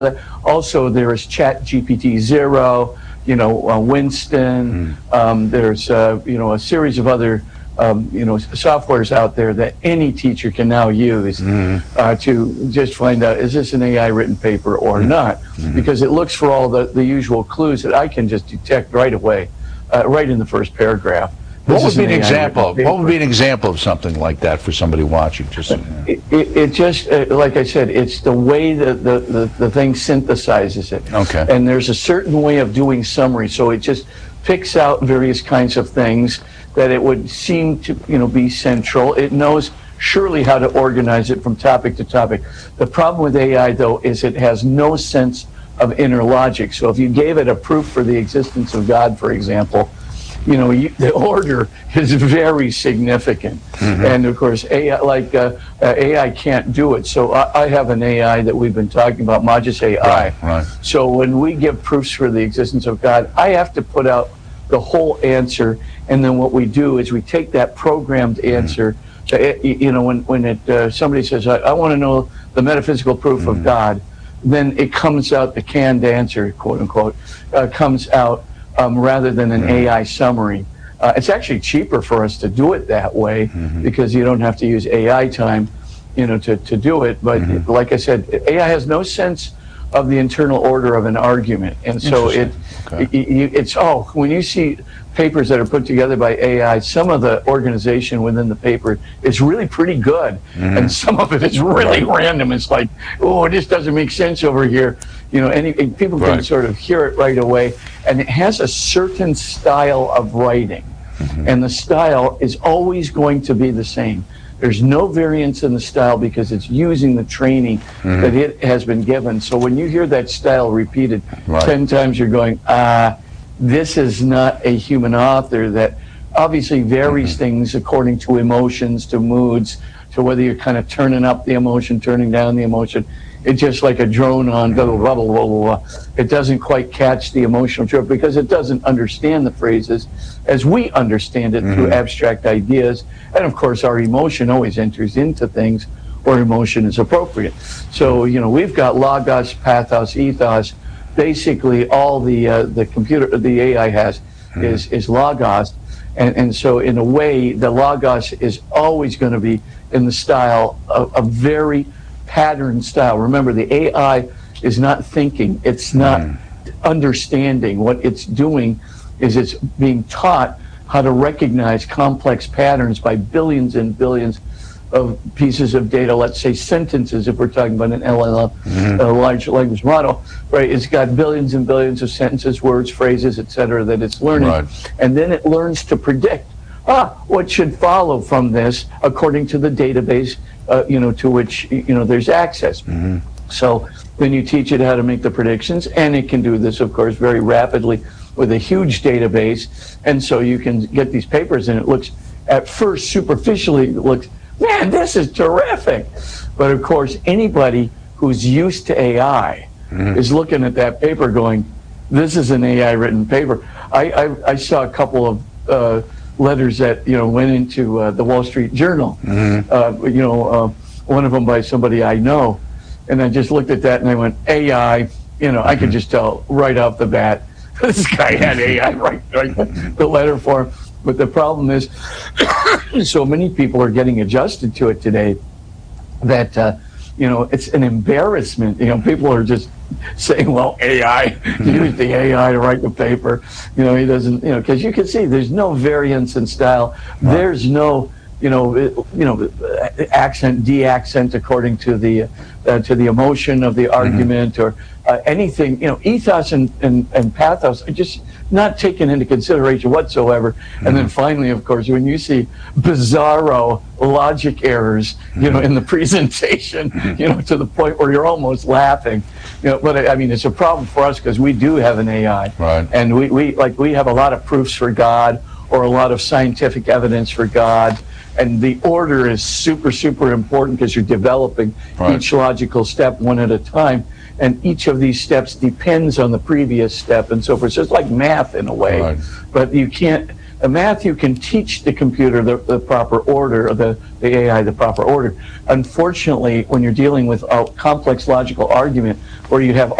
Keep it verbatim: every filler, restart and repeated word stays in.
Also, there is Chat G P T Zero, you know, uh, Winston. Mm. Um, there's, uh, you know, a series of other, um, you know, softwares out there that any teacher can now use mm. uh, to just find out, is this an A I written paper or mm. not? Mm. Because it looks for all the, the usual clues that I can just detect right away, uh, right in the first paragraph. What would be an example? What would be an example of something like that for somebody watching? Just it, it, it just uh, like I said, it's the way that the, the the thing synthesizes it. Okay. And there's a certain way of doing summary, so it just picks out various kinds of things that it would seem to you know be central. It knows surely how to organize it from topic to topic. The problem with A I though is it has no sense of inner logic. So if you gave it a proof for the existence of God, for example, you know, you, the order is very significant. Mm-hmm. And of course, A I, like uh, uh, A I can't do it. So I, I have an A I that we've been talking about, Magis A I. Right, right. So when we give proofs for the existence of God, I have to put out the whole answer. And then what we do is we take that programmed answer. Mm-hmm. to, you know, when, when it uh, somebody says, I, I want to know the metaphysical proof mm-hmm. of God, then it comes out, the canned answer, quote unquote, uh, comes out. Um, rather than an mm-hmm. A I summary. Uh, it's actually cheaper for us to do it that way mm-hmm. because you don't have to use A I time, you know, to, to do it. But mm-hmm. like I said, A I has no sense of the internal order of an argument. And so it, okay. it, it it's, oh, when you see papers that are put together by A I, some of the organization within the paper is really pretty good. Mm-hmm. And some of it is really right. random. It's like, oh, this doesn't make sense over here. You know, any people can right. sort of hear it right away. And it has a certain style of writing. Mm-hmm. And the style is always going to be the same. There's no variance in the style because it's using the training mm-hmm. that it has been given. So when you hear that style repeated right. ten times, you're going, ah, this is not a human author that obviously varies mm-hmm. things according to emotions, to moods, to whether you're kind of turning up the emotion, turning down the emotion. It's just like a drone on, blah, blah, blah, blah, blah, blah. It doesn't quite catch the emotional drift because it doesn't understand the phrases as we understand it mm-hmm. through abstract ideas. And of course, our emotion always enters into things where emotion is appropriate. So, you know, we've got logos, pathos, ethos. Basically, all the uh, the computer, the A I has mm-hmm. is, is logos. And, and so in a way, the logos is always going to be in the style of a very pattern style. Remember, the A I is not thinking, it's not mm. understanding. What it's doing is it's being taught how to recognize complex patterns by billions and billions of pieces of data, let's say sentences, if we're talking about an L L M, mm-hmm. a large language model, right? It's got billions and billions of sentences, words, phrases, et cetera, that it's learning. Right. And then it learns to predict, ah, what should follow from this according to the database, uh, you know, to which, you know, there's access. Mm-hmm. So then you teach it how to make the predictions, and it can do this, of course, very rapidly with a huge database. And so you can get these papers, and it looks, at first, superficially, it looks, man, this is terrific. But of course, anybody who's used to A I mm-hmm. is looking at that paper going, this is an A I written paper. I, I, I saw a couple of uh, letters that, you know, went into uh, the Wall Street Journal, mm-hmm. uh, you know, uh, one of them by somebody I know. And I just looked at that and I went, A I, you know, mm-hmm. I could just tell right off the bat, this guy had A I write, write the letter for him. But the problem is, so many people are getting adjusted to it today that, uh, you know, it's an embarrassment. You know, people are just saying, well, A I, use the A I to write the paper. You know, he doesn't, you know, because you can see there's no variance in style. Wow. There's no, you know, you know, accent, de-accent according to the, uh, to the emotion of the argument mm-hmm. or uh, anything. You know, ethos and, and, and pathos are just not taken into consideration whatsoever. Mm-hmm. And then finally, of course, when you see bizarro logic errors, you mm-hmm. know, in the presentation, mm-hmm. you know, to the point where you're almost laughing, you know, but I mean, it's a problem for us because we do have an A I. Right. And we, we, like, we have a lot of proofs for God or a lot of scientific evidence for God. And the order is super, super important because you're developing right. each logical step one at a time. And each of these steps depends on the previous step and so forth. So it's like math in a way, right. but you can't, Uh, math, you can teach the computer the, the proper order, or the, the A I the proper order. Unfortunately, when you're dealing with a complex logical argument where you have